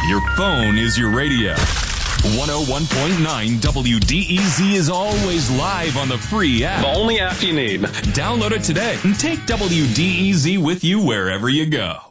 Your phone is your radio. 101.9 WDEZ is always live on the free app. The only app you need. Download it today and take WDEZ with you wherever you go.